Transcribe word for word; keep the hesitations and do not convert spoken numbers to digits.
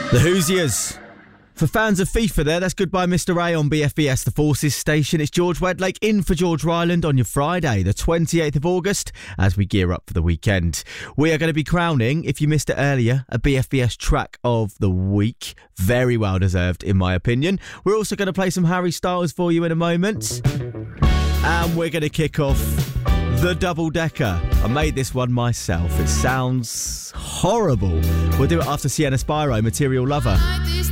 The Hoosiers. For fans of FIFA there, that's Goodbye Mister A on B F B S, the Forces station. It's George Wedlake in for George Ryland on your Friday, the twenty-eighth of August, as we gear up for the weekend. We are going to be crowning, if you missed it earlier, a B F B S track of the week. Very well deserved, in my opinion. We're also going to play some Harry Styles for you in a moment. And we're going to kick off the double decker. I made this one myself. It sounds horrible. We'll do it after Sienna Spyro, Material Lover.